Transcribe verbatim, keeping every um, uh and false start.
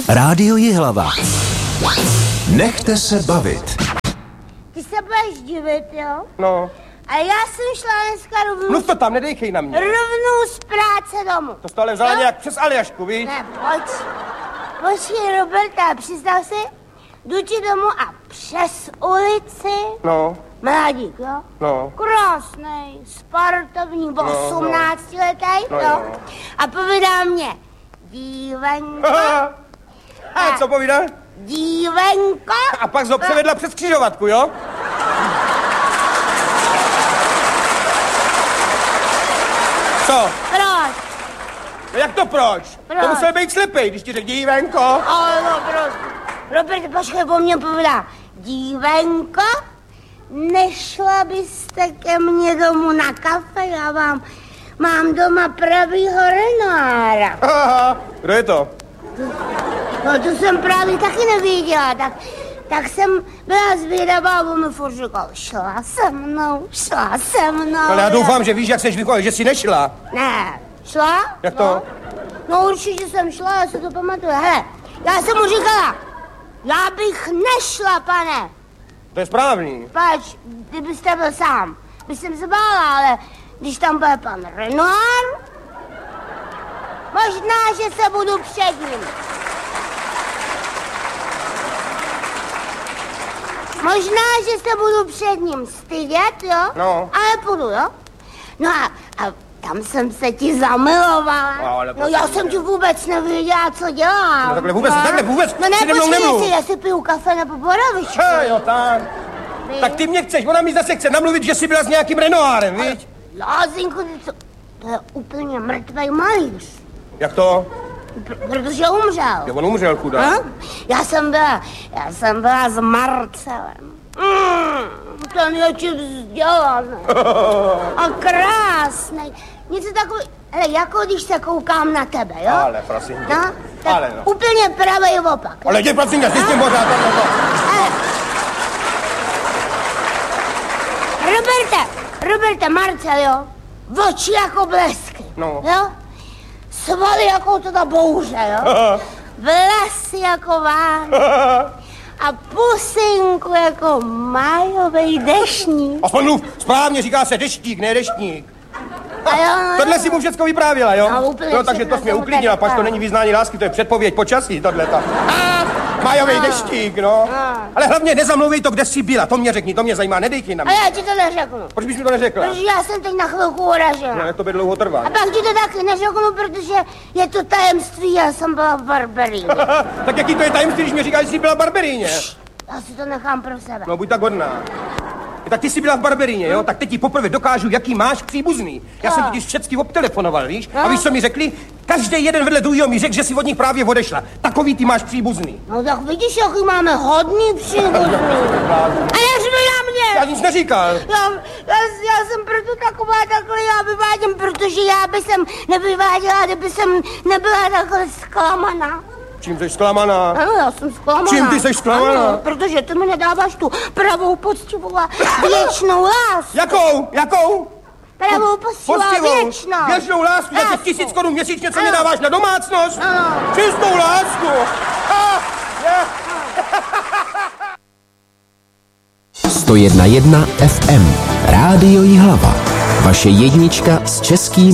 Rádio Jihlava. Nechte se bavit. Ty se budeš divit, jo? No. A já jsem šla dneska rovnou... Mluv to tam, nedejchej na mě. Rovnou z práce domů. To jsi to ale vzala jo? Nějak přes Aljašku, víš? Ne, pojď. Počkej, Roberta, představ si, jdu ti domů a přes ulici... No. Mladík, jo? No. Krásnej, sportovní, osmnáctiletý, no. jo? No, jo. A povídá mě, dívenko... A co povídá? Dívenko... A pak ho převedla přes křižovatku, jo? Co? Proč? No jak to proč? Proč? To musel být slepej, když ti řekl dívenko. Ale no, proč? Robert, počkej, po mně povídá, dívenko, nešla byste ke mně domů na kafe, já vám mám doma pravýho Renoira. Aha, kdo je to? No to jsem právě taky nevěděla, tak, tak jsem byla zvědavá a on mi furt říkal, šla se mnou, šla se mnou. Ale já doufám, že víš, jak seš vychovala, že jsi nešla. Ne, šla? Jak to? No, no určitě jsem šla, já se to pamatuju. Hele, já jsem mu říkala, já bych nešla, pane. To je správný. Pač, kdybyste byl sám, bych jsem se bála, ale když tam bude pan Renoir, možná, že se budu před ním. Možná, že se budu před ním stydět, jo? No. Ale půjdu, jo? No a, a tam jsem se ti zamilovala. No, ale no já jsem ti vůbec nevěděla, co dělám. No takhle vůbec, no. takhle vůbec. No ne, si počkej, nemluv. jestli, jestli piju kafe nebo borovičku. Hej, jo, tak. Vy? Tak ty mě chceš, ona mi zase chce namluvit, že jsi byla s nějakým Renoirem, viď? Lázinku, ty co? To je úplně mrtvej malíř. Jak to? Pr- protože umřel. Jo, on umřel, chudá. Hm? Já jsem byla, já jsem byla s Marcelem. Mm, ten je ti vzdělaný. A krásnej. Něco takový, hele, jako když se koukám na tebe, jo? Ale, prosím tě. No, tak Ale no. úplně pravý opak. Ale jdi, prosím tě, jsi s tím pořád. Hele. Roberte, Roberte, Marcel, jo? Oči jako blesky, No. jo? Svaly jako teda bouře, jo? Vlasy jako ván. A pusinku jako májovej deštník. Aspoň mluv, správně říká se deštník, ne deštník. A jo, no, Tohle jo. si mu všecko vyprávěla, jo? No, úplně No, takže všechno to jsi mě jsem uklidnila, tady pak to není vyznání lásky, to je předpověď počasí, tohleta. Majovej deštík, no. Ale hlavně nezamluvej to, kde jsi byla, to mě řekni, to mě zajímá, nedejky na A mě. já ti to neřeknu. Proč bys mi to neřekla? Protože já jsem teď na chvilku uražena. Ne, to by dlouho trvá. A pak ti to taky neřeknu, protože je to tajemství, já jsem byla v Barberíně. Tak jaký to je tajemství, když mi říkáš, že jsi byla v Barberíně? Já si to nechám pro sebe. No, buď tak hodná. Tak ty jsi byla v Barberíně, jo? Tak teď ti poprvé dokážu, jaký máš příbuzný. Já jsem totiž všecky obtelefonoval, víš? A víš, co mi řekli? Každý jeden vedle druhého mi řekl, že si od nich právě odešla. Takový ty máš příbuzný. No tak vidíš, jaký máme hodný příbuzný. A neřvi na mě! Já nic neříkal. Já, já, já jsem proto taková takhle, já vyvádím, protože já by jsem nevyváděla, kdyby jsem nebyla takhle zklamaná. Čím jsi zklamaná? Ano, já jsem zklamaná. Čím ty jsi zklamaná? Ano, protože ty mi nedáváš tu pravou, poctivou a věčnou lásku. Jakou? Jakou? Pravou, poctivou a věčnou. Věčnou lásku za těch tisíc korun měsíčně, co mě dáváš na domácnost? Ano. Čistou lásku. Ha, je. sto jedna jedna F M. Rádio Jihlava. Vaše jednička s českým